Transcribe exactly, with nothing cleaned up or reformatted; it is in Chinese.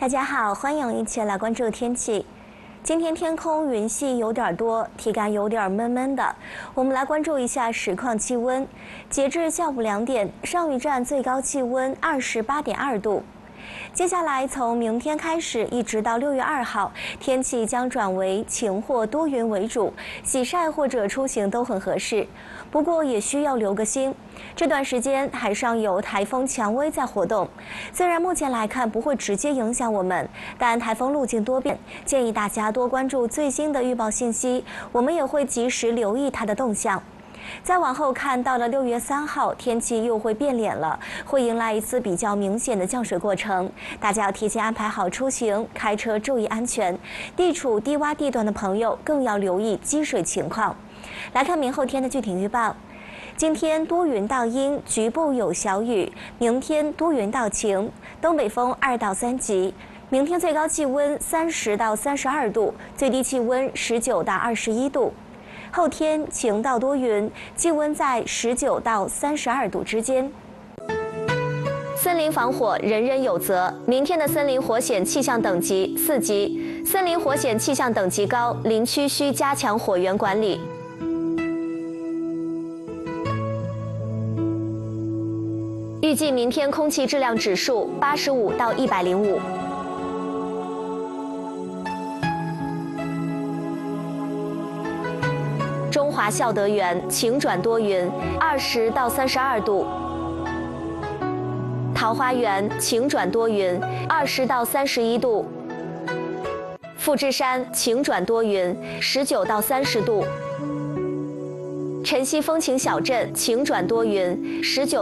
大家好，欢迎一起来关注天气。今天天空云系有点多，体感有点闷闷的。我们来关注一下实况气温。截至下午两点，上虞站最高气温二十八点二度。接下来从明天开始，一直到六月二号，天气将转为晴或多云为主，洗晒或者出行都很合适。不过也需要留个心，这段时间海上有台风蔷薇在活动，虽然目前来看不会直接影响我们，但台风路径多变，建议大家多关注最新的预报信息，我们也会及时留意它的动向。再往后看，到了六月三号，天气又会变脸了，会迎来一次比较明显的降水过程。大家要提前安排好出行，开车注意安全。地处低洼地段的朋友更要留意积水情况。来看明后天的具体预报。今天多云到阴，局部有小雨；明天多云到晴，东北风二到三级。明天最高气温三十到三十二度，最低气温十九到二十一度。后天晴到多云，气温在十九到三十二度之间。森林防火，人人有责。明天的森林火险气象等级四级，森林火险气象等级高，林区需加强火源管理。预计明天空气质量指数八十五到一百零五。中华孝德园晴转多云，二十到三十二度。桃花源晴转多云，二十到三十一度。富士山晴转多云，十九到三十度。晨曦风情小镇晴转多云，十九。